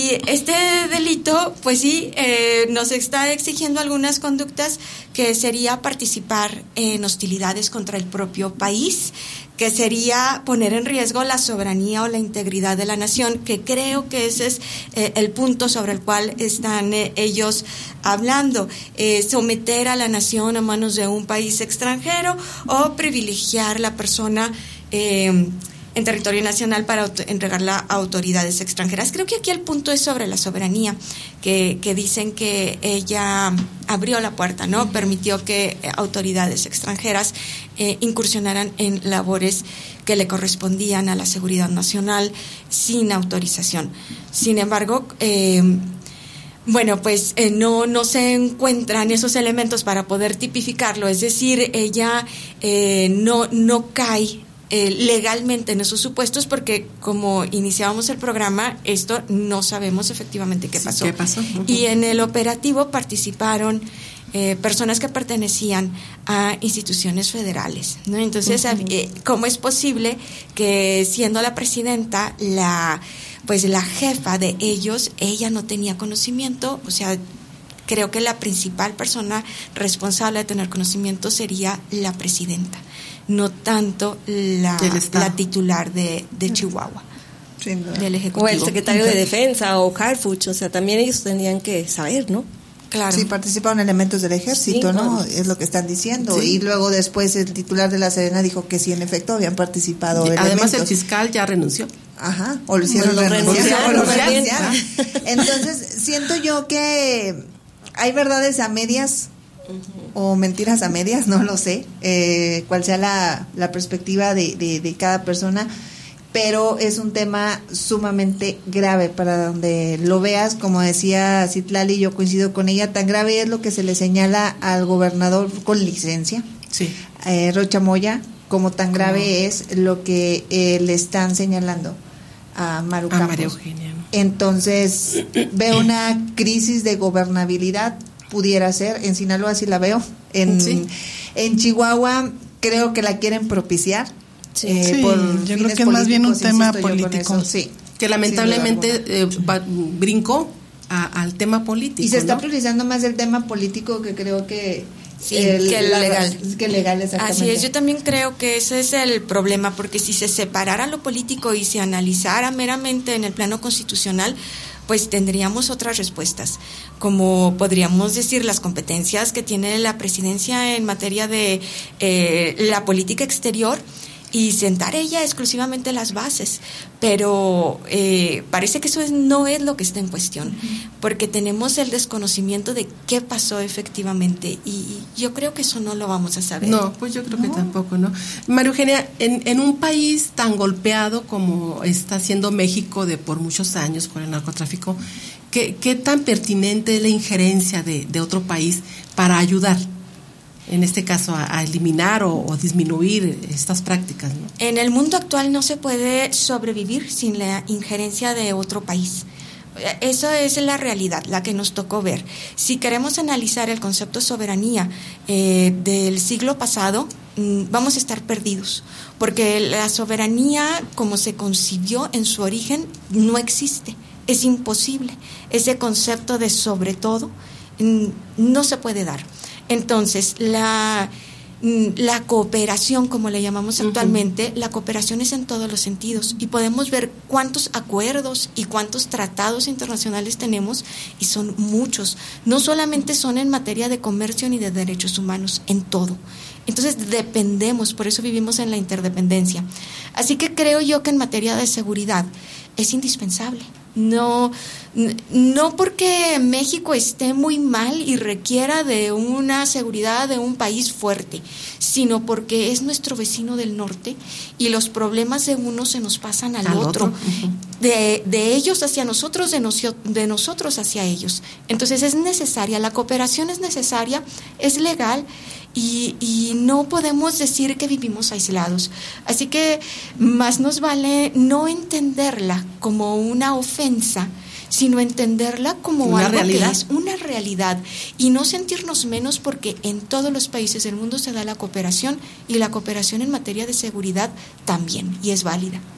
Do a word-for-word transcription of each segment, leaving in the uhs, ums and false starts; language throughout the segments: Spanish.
Y este delito, pues sí, eh, nos está exigiendo algunas conductas que sería participar en hostilidades contra el propio país, que sería poner en riesgo la soberanía o la integridad de la nación, que creo que ese es eh, el punto sobre el cual están eh, ellos hablando, eh, someter a la nación a manos de un país extranjero o privilegiar la persona eh, en territorio nacional para entregarla a autoridades extranjeras. Creo que aquí el punto es sobre la soberanía, que, que dicen que ella abrió la puerta, ¿no? Permitió que autoridades extranjeras eh, incursionaran en labores que le correspondían a la seguridad nacional sin autorización. Sin embargo, eh, bueno, pues eh, no, no se encuentran esos elementos para poder tipificarlo, es decir, ella eh, no, no cae Eh, legalmente en esos supuestos, porque como iniciábamos el programa, esto no sabemos efectivamente qué pasó. ¿Qué pasó? Uh-huh. Y en el operativo participaron eh, personas que pertenecían a instituciones federales, ¿no? Entonces, uh-huh. eh, ¿cómo es posible que siendo la presidenta, la pues la jefa de ellos, ella no tenía conocimiento? O sea, creo que la principal persona responsable de tener conocimiento sería la presidenta, no tanto la, la titular de, de Chihuahua, sí, no. del Ejecutivo. O el secretario de Defensa o Harfuch, o sea, también ellos tendrían que saber, ¿no? Claro. Sí, participaron elementos del ejército, sí, ¿no? Claro. Es lo que están diciendo. Sí. Y luego después el titular de la Sedena dijo que sí, en efecto, habían participado y elementos. Además, el fiscal ya renunció. Ajá, o lo hicieron bueno, renunciar. Lo renunciaron. Entonces, siento yo que hay verdades a medias, uh-huh. o mentiras a medias, no lo sé, eh, cuál sea la, la perspectiva de, de, de cada persona, pero es un tema sumamente grave para donde lo veas. Como decía Citlali, yo coincido con ella, tan grave es lo que se le señala al gobernador con licencia, sí. eh, Rocha Moya, como tan grave uh-huh. es lo que eh, le están señalando a Maru Campos. A María Eugenia, ¿no? Entonces, veo una crisis de gobernabilidad, pudiera ser, en Sinaloa sí la veo, en, sí. en Chihuahua creo que la quieren propiciar. Sí, eh, sí por yo creo que es más bien un tema político. Sí, que lamentablemente eh, va, brincó a, al tema político. Y se está ¿no? priorizando más el tema político que creo que sí, el, que el la, legal. Que legal, exactamente. Así es, yo también creo que ese es el problema, porque si se separara lo político y se analizara meramente en el plano constitucional, pues tendríamos otras respuestas, como podríamos decir las competencias que tiene la presidencia en materia de eh, la política exterior, y sentar ella exclusivamente las bases, pero eh, parece que eso es, no es lo que está en cuestión, uh-huh. porque tenemos el desconocimiento de qué pasó efectivamente, y yo creo que eso no lo vamos a saber. No, pues yo creo no. que tampoco, ¿no? María Eugenia, en, en un país tan golpeado como está siendo México de por muchos años por el narcotráfico, ¿qué, qué tan pertinente es la injerencia de, de otro país para ayudar? En este caso, a, a eliminar o, o disminuir estas prácticas, ¿no? En el mundo actual no se puede sobrevivir sin la injerencia de otro país. Eso es la realidad, la que nos tocó ver. Si queremos analizar el concepto de soberanía eh, del siglo pasado, mmm, vamos a estar perdidos, porque la soberanía, como se concibió en su origen, no existe, es imposible. Ese concepto de sobre todo mmm, no se puede dar. Entonces, la, la cooperación, como le llamamos actualmente, uh-huh. la cooperación es en todos los sentidos, y podemos ver cuántos acuerdos y cuántos tratados internacionales tenemos, y son muchos. No solamente son en materia de comercio ni de derechos humanos, en todo. Entonces, dependemos, por eso vivimos en la interdependencia. Así que creo yo que en materia de seguridad es indispensable. No, no porque México esté muy mal y requiera de una seguridad de un país fuerte, sino porque es nuestro vecino del norte y los problemas de uno se nos pasan al, al otro, otro. Uh-huh. de, de ellos hacia nosotros, de, nocio, de nosotros hacia ellos. Entonces es necesaria, la cooperación es necesaria, es legal, y, y no podemos decir que vivimos aislados. Así que más nos vale no entenderla como una ofensa, sino entenderla como una algo realidad. Que es una realidad, y no sentirnos menos, porque en todos los países del mundo se da la cooperación, y la cooperación en materia de seguridad también, y es válida.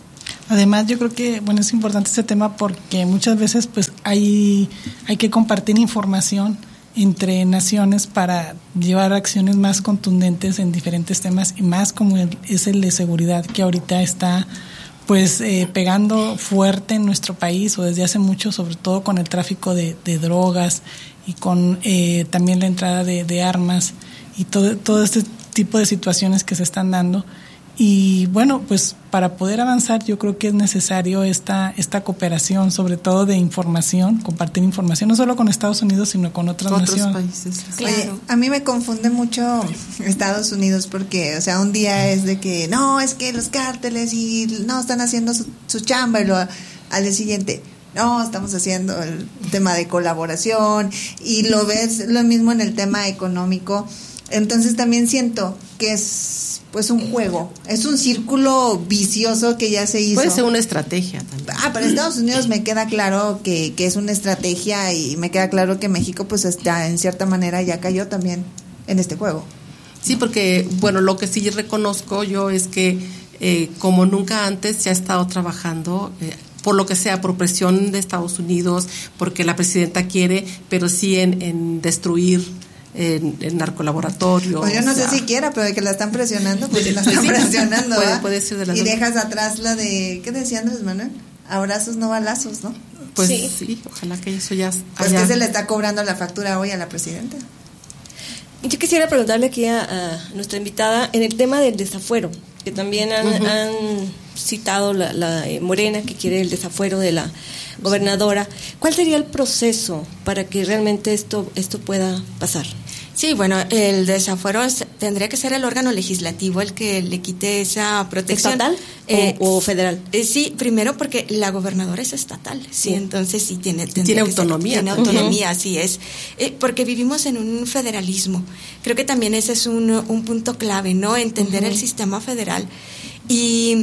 Además, yo creo que, bueno, es importante este tema porque muchas veces pues hay, hay que compartir información entre naciones para llevar acciones más contundentes en diferentes temas y más como el, es el de seguridad, que ahorita está pues eh, pegando fuerte en nuestro país o desde hace mucho, sobre todo con el tráfico de, de drogas y con eh, también la entrada de, de armas y todo, todo este tipo de situaciones que se están dando. Y bueno, pues para poder avanzar yo creo que es necesario esta esta cooperación, sobre todo de información, compartir información, no solo con Estados Unidos, sino con otras otros naciones. países. Claro. Oye, a mí me confunde mucho Estados Unidos porque, o sea, un día es de que, no, es que los cárteles y no están haciendo su, su chamba, y lo, al día siguiente, no, estamos haciendo el tema de colaboración, y lo ves lo mismo en el tema económico. Entonces también siento que es pues un juego, es un círculo vicioso que ya se hizo. Puede ser una estrategia también. Ah, para Estados Unidos me queda claro que, que es una estrategia, y me queda claro que México pues está, en cierta manera ya cayó también en este juego. Sí, porque bueno, lo que sí reconozco yo es que eh, como nunca antes se ha estado trabajando eh, por lo que sea, por presión de Estados Unidos, porque la presidenta quiere, pero sí en, en destruir en, en narcolaboratorio. Pues yo no sé sea, si quiera, pero de que la están presionando, pues sí la están presionando. Puede, puede ser de las y dos. Dejas atrás la de, ¿qué decía Andrés Manuel? Abrazos, no balazos, ¿no? Pues sí, sí, ojalá que eso ya... Pues que se le está cobrando la factura hoy a la presidenta. Yo quisiera preguntarle aquí a, a nuestra invitada en el tema del desafuero, que también han, uh-huh. han citado la, la eh, Morena, que quiere el desafuero de la gobernadora. ¿Cuál sería el proceso para que realmente esto esto pueda pasar? Sí, bueno, el desafuero es, tendría que ser el órgano legislativo el que le quite esa protección. ¿Estatal eh, o, o federal? Eh, sí, primero porque la gobernadora es estatal, sí, sí entonces sí tiene tiene autonomía. Ser, tiene autonomía, uh-huh. así es, eh, porque vivimos en un federalismo. Creo que también ese es un, un punto clave, ¿no? Entender uh-huh. el sistema federal. Y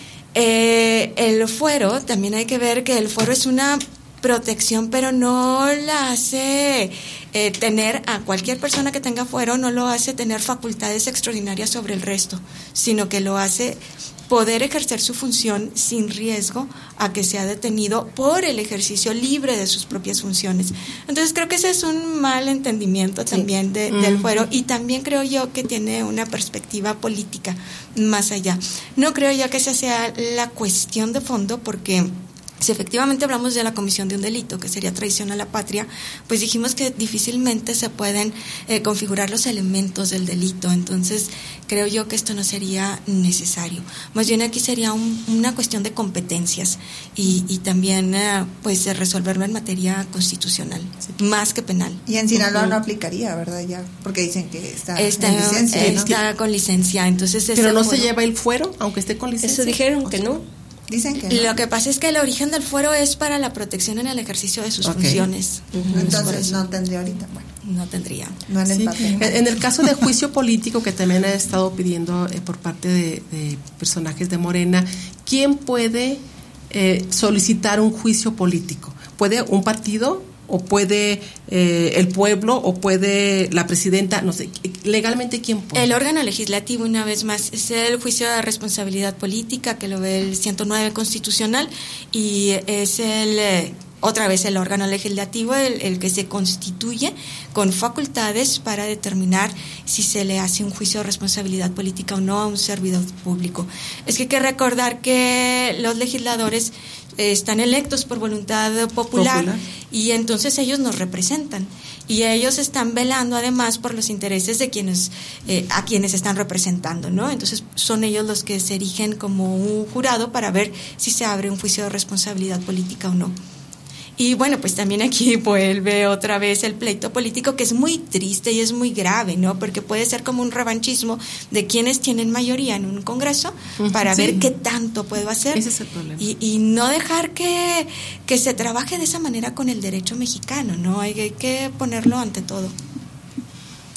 eh, el fuero, también hay que ver que el fuero es una protección, pero no la hace eh, tener a cualquier persona que tenga fuero, no lo hace tener facultades extraordinarias sobre el resto, sino que lo hace poder ejercer su función sin riesgo a que sea detenido por el ejercicio libre de sus propias funciones. Entonces creo que ese es un mal entendimiento sí. también de, mm. del fuero, y también creo yo que tiene una perspectiva política más allá. No creo yo que esa sea la cuestión de fondo, porque si efectivamente hablamos de la comisión de un delito, que sería traición a la patria, pues dijimos que difícilmente se pueden eh, configurar los elementos del delito. Entonces, creo yo que esto no sería necesario. Más bien aquí sería un, una cuestión de competencias y, y también eh, pues de resolverlo en materia constitucional, sí. más que penal. Y en Sinaloa uh-huh. no aplicaría, ¿verdad? Ya, porque dicen que está, está con licencia. Eh, está ¿no? con licencia. Entonces, pero no fuero, se lleva el fuero, aunque esté con licencia. Eso dijeron que no. Dicen que no. Lo que pasa es que el origen del fuero es para la protección en el ejercicio de sus okay. funciones. Uh-huh. Entonces no tendría ahorita. Bueno, no tendría. No en el sí. papel. En, en el caso de juicio político, que también ha estado pidiendo eh, por parte de, de personajes de Morena, ¿quién puede eh, solicitar un juicio político? ¿Puede un partido? ¿O puede eh, el pueblo? ¿O puede la presidenta? No sé, legalmente ¿quién puede? El órgano legislativo, una vez más, es el juicio de responsabilidad política, que lo ve el ciento nueve constitucional, y es el... Eh, otra vez el órgano legislativo el, el que se constituye con facultades para determinar si se le hace un juicio de responsabilidad política o no a un servidor público. Es que hay que recordar que los legisladores eh, están electos por voluntad popular, popular y entonces ellos nos representan y ellos están velando además por los intereses de quienes eh, a quienes están representando, ¿no? Entonces son ellos los que se erigen como un jurado para ver si se abre un juicio de responsabilidad política o no. Y bueno, pues también aquí vuelve otra vez el pleito político, que es muy triste y es muy grave, ¿no? Porque puede ser como un revanchismo de quienes tienen mayoría en un congreso para sí. ver qué tanto puedo hacer. Ese es el problema. Y, y no dejar que, que se trabaje de esa manera con el derecho mexicano, ¿no? Hay, hay que ponerlo ante todo.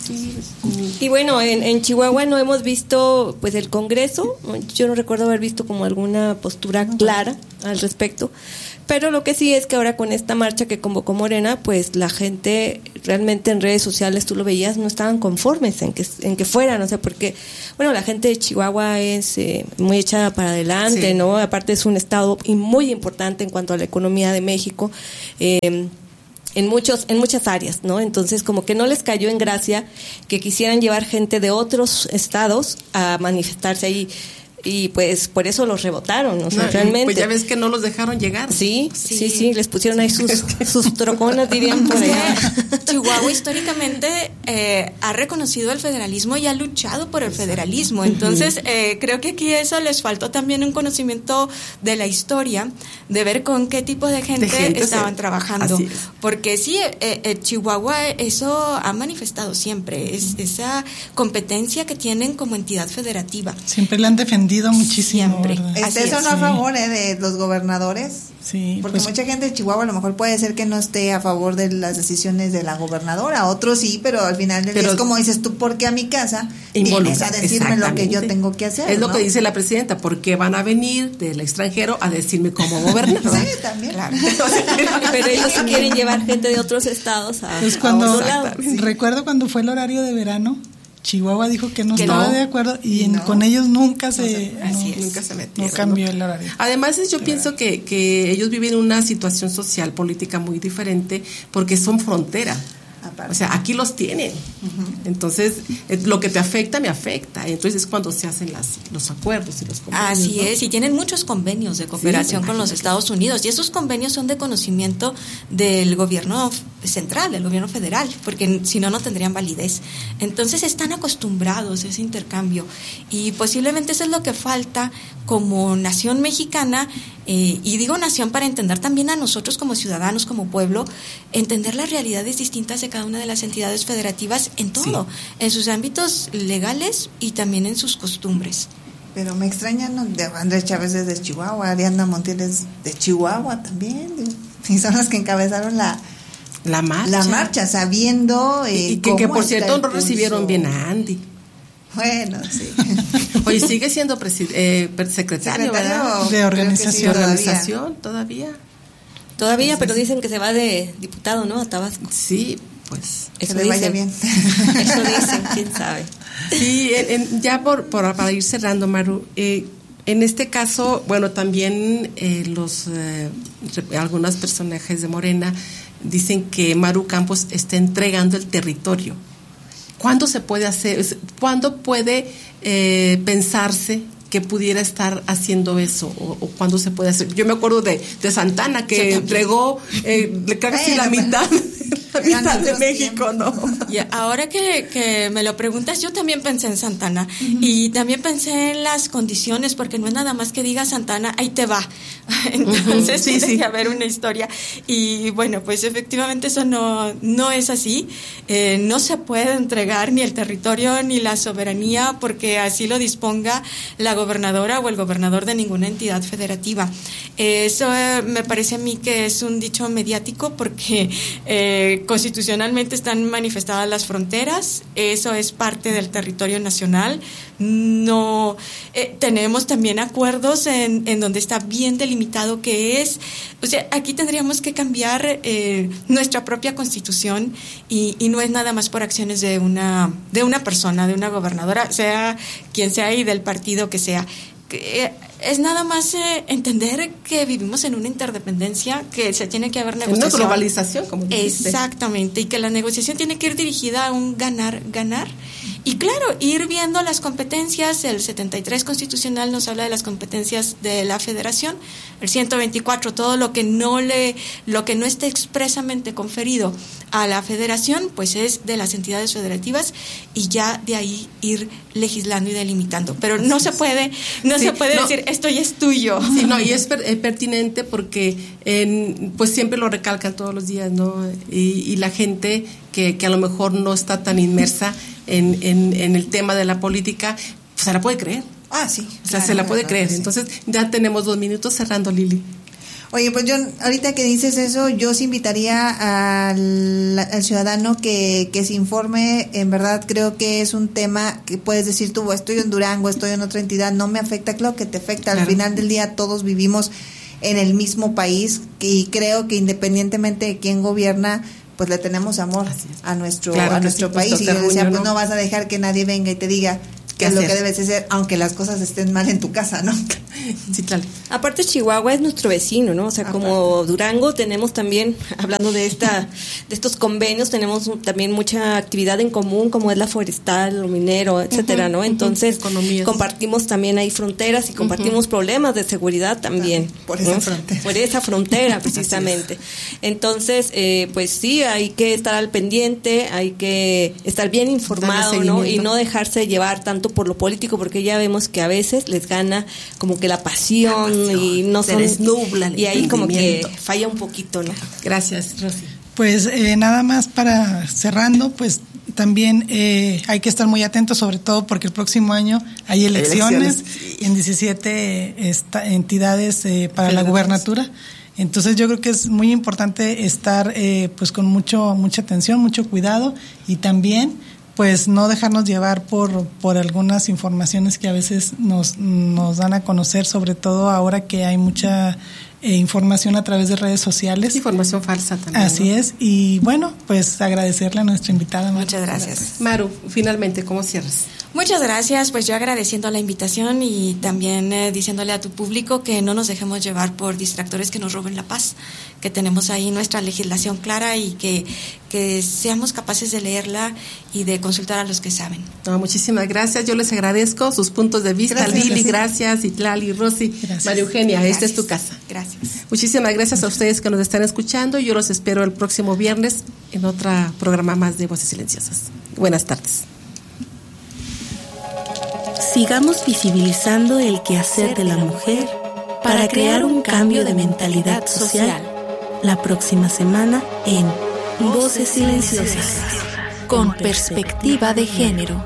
Sí. Y bueno, en, en Chihuahua no hemos visto pues el Congreso, yo no recuerdo haber visto como alguna postura clara al respecto, pero lo que sí es que ahora con esta marcha que convocó Morena, pues la gente realmente en redes sociales, tú lo veías, no estaban conformes en que en que fueran, o sea, porque bueno, la gente de Chihuahua es eh, muy echada para adelante, sí. ¿no? Aparte es un estado muy importante en cuanto a la economía de México, eh, en muchos en muchas áreas, ¿no? Entonces como que no les cayó en gracia que quisieran llevar gente de otros estados a manifestarse ahí. Y pues por eso los rebotaron, o sea, no, realmente. Pues ya ves que no los dejaron llegar. Sí, sí, sí, sí les pusieron ahí sus, sus troconas, dirían por allá. Chihuahua históricamente eh, ha reconocido el federalismo y ha luchado por el federalismo. Entonces, eh, creo que aquí eso les faltó también un conocimiento de la historia, de ver con qué tipo de gente, de gente estaban se... trabajando. Porque sí, eh, eh, Chihuahua eso ha manifestado siempre, es, esa competencia que tienen como entidad federativa. Siempre la han defendido muchísimo. ¿Este eso no a favor eh, de los gobernadores? Sí, porque pues, mucha gente de Chihuahua a lo mejor puede ser que no esté a favor de las decisiones de la gobernadora, otros sí, pero al final del día es como dices tú, ¿por qué a mi casa vienes a decirme lo que yo tengo que hacer? Es ¿no? lo que dice la presidenta, ¿por qué van a venir del extranjero a decirme cómo gobernar? Sí, también. Claro. Pero ellos sí quieren llevar gente de otros estados a, pues cuando, a otro lado. Sí. Recuerdo cuando fue el horario de verano, Chihuahua dijo que no que estaba no, de acuerdo y en, no, con ellos nunca se, no se, no, nunca se metieron, no cambió ¿no? el horario. Además yo claro. pienso que, que ellos viven una situación social, política muy diferente porque son frontera. Aparte. O sea, aquí los tienen. Uh-huh. Entonces, lo que te afecta, me afecta. Entonces es cuando se hacen las, los acuerdos y los convenios. Así ¿no? es, y tienen muchos convenios de cooperación sí, con los Estados Unidos. Y esos convenios son de conocimiento del gobierno central, del gobierno federal, porque si no, no tendrían validez. Entonces están acostumbrados a ese intercambio. Y posiblemente eso es lo que falta como nación mexicana. Eh, y digo nación para entender también a nosotros como ciudadanos, como pueblo, entender las realidades distintas de cada una de las entidades federativas en todo, sí. en sus ámbitos legales y también en sus costumbres. Pero me extraña, ¿no? De Andrés Chávez es de Chihuahua, Ariadna Montiel es de Chihuahua también, y son las que encabezaron la la marcha, la marcha sabiendo eh, y que, que por cierto no recibieron bien a Andy. Bueno, sí. Oye, sigue siendo presi- eh, secretario, secretario ¿verdad? De organización. Sí, todavía. organización, todavía. Todavía, pero dicen que se va de diputado, ¿no? A Tabasco. Sí, pues. Que le vaya bien. Eso dicen, quién sabe. Sí, en, en, ya por, por para ir cerrando, Maru, eh, en este caso, bueno, también eh, los eh, algunos personajes de Morena dicen que Maru Campos está entregando el territorio. ¿Cuándo se puede hacer, cuándo puede eh, pensarse que pudiera estar haciendo eso o, o cuándo se puede hacer? Yo me acuerdo de, de Santana que entregó eh, casi la mitad, la mitad de México, ¿no? Y ahora que, que me lo preguntas, yo también pensé en Santana uh-huh. y también pensé en las condiciones, porque no es nada más que diga Santana, ahí te va. Entonces uh-huh. sí, tiene sí. que haber una historia. Y bueno, pues efectivamente eso no, no es así. Eh, no se puede entregar ni el territorio ni la soberanía porque así lo disponga la gobernadora o el gobernador de ninguna entidad federativa. Eh, eso eh, me parece a mí que es un dicho mediático porque eh, constitucionalmente están manifestadas las fronteras, eso es parte del territorio nacional. No eh, tenemos también acuerdos en, en donde está bien delimitado qué es. O sea, aquí tendríamos que cambiar eh, nuestra propia constitución y, y no es nada más por acciones de una de una persona, de una gobernadora, sea quien sea y del partido que sea. Que, es nada más eh, entender que vivimos en una interdependencia, que se tiene que haber negociación. En una globalización, como dijiste. Exactamente, y que la negociación tiene que ir dirigida a un ganar-ganar. Y claro, ir viendo las competencias. El setenta y tres constitucional nos habla de las competencias de la federación, el ciento veinticuatro, todo lo que no le, lo que no esté expresamente conferido a la federación, pues es de las entidades federativas y ya de ahí ir legislando y delimitando. Pero no se puede, no sí, se puede no, decir esto ya es tuyo. Sí, no, y es per, eh, pertinente porque en, pues siempre lo recalcan todos los días, ¿no? Y, y la gente que, que a lo mejor no está tan inmersa en, en, en el tema de la política, pues se la puede creer. Ah, sí. O sea, claro, se la puede claro, creer. Sí. Entonces, ya tenemos dos minutos cerrando, Lili. Oye, pues yo, ahorita que dices eso, yo sí invitaría al, al ciudadano que, que se informe. En verdad creo que es un tema que puedes decir tú, estoy en Durango, estoy en otra entidad, no me afecta, claro que te afecta. Al claro. final del día todos vivimos en el mismo país y creo que independientemente de quién gobierna, pues le tenemos amor a nuestro, claro a nuestro sí, país. Y yo decía, pues ¿no? no vas a dejar que nadie venga y te diga qué es lo que debes hacer, aunque las cosas estén mal en tu casa, ¿no? Sí, claro. Aparte Chihuahua es nuestro vecino, ¿no? O sea, Aparte. como Durango tenemos también, hablando de esta, de estos convenios, tenemos también mucha actividad en común, como es la forestal, lo minero, etcétera, ¿no? Entonces, Economías. compartimos también ahí fronteras y compartimos uh-huh. problemas de seguridad también. Por esa ¿no? frontera. Por esa frontera, precisamente. Entonces, eh, pues sí, hay que estar al pendiente, hay que estar bien informado, ¿no? Y no dejarse llevar tanto por lo político, porque ya vemos que a veces les gana como que la pasión, la pasión y no se son, les nubla el y ahí como que entendimiento. falla un poquito, ¿no? Gracias, Rosy. Pues eh, nada más para cerrando, pues también eh, hay que estar muy atentos, sobre todo porque el próximo año hay elecciones, elecciones. en diecisiete esta, entidades eh, para la gubernatura. Entonces yo creo que es muy importante estar eh, pues con mucho mucha atención, mucho cuidado y también pues no dejarnos llevar por por algunas informaciones que a veces nos nos dan a conocer, sobre todo ahora que hay mucha eh, información a través de redes sociales. Información falsa también. Así ¿no? es, y bueno, pues agradecerle a nuestra invitada. Maru. Muchas gracias. Maru, finalmente, ¿cómo cierras? Muchas gracias, pues yo agradeciendo la invitación y también eh, diciéndole a tu público que no nos dejemos llevar por distractores que nos roben la paz, que tenemos ahí nuestra legislación clara y que, que seamos capaces de leerla y de consultar a los que saben. No, muchísimas gracias, yo les agradezco sus puntos de vista. Gracias, Lili, gracias. gracias, Itlali, Rosy, Gracias. María Eugenia, Gracias. esta es tu casa. Gracias. Muchísimas gracias a ustedes que nos están escuchando. Yo los espero el próximo viernes en otro programa más de Voces Silenciosas. Buenas tardes. Sigamos visibilizando el quehacer de la mujer para crear un cambio de mentalidad social. La próxima semana en Voces Silenciosas, con perspectiva de género.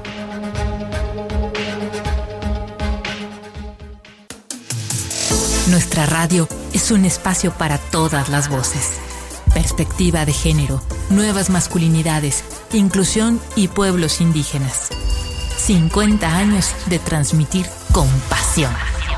Nuestra radio es un espacio para todas las voces. Perspectiva de género, nuevas masculinidades, inclusión y pueblos indígenas. cincuenta años de transmitir con pasión.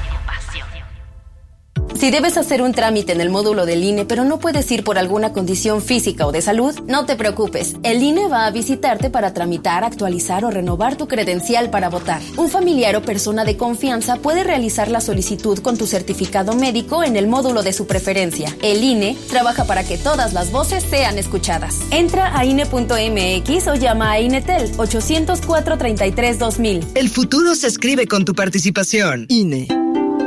Si debes hacer un trámite en el módulo del I N E, pero no puedes ir por alguna condición física o de salud, no te preocupes. El I N E va a visitarte para tramitar, actualizar o renovar tu credencial para votar. Un familiar o persona de confianza puede realizar la solicitud con tu certificado médico en el módulo de su preferencia. El I N E trabaja para que todas las voces sean escuchadas. Entra a I N E punto M X o llama a INETEL ochocientos cuatro, treinta y tres, dos mil. El futuro se escribe con tu participación. I N E.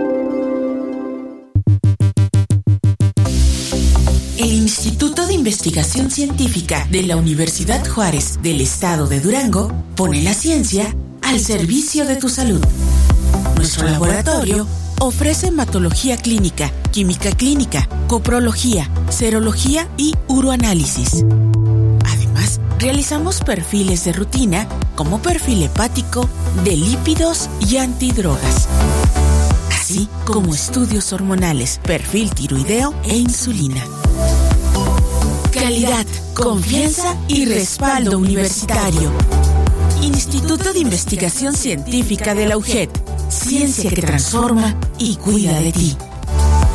El Instituto de Investigación Científica de la Universidad Juárez del Estado de Durango pone la ciencia al servicio de tu salud. Nuestro laboratorio ofrece hematología clínica, química clínica, coprología, serología y uroanálisis. Además, realizamos perfiles de rutina como perfil hepático, de lípidos y antidrogas, así como estudios hormonales, perfil tiroideo e insulina. Calidad, confianza y respaldo universitario. Instituto de Investigación Científica de la U G E T. Ciencia que transforma y cuida de ti.